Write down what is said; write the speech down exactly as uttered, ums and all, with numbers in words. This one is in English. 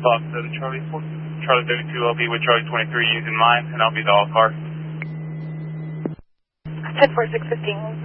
Fox seven Charlie four, Charlie thirty-two, I'll be with Charlie twenty-three using mine, and I'll be the all car. ten four six fifteen,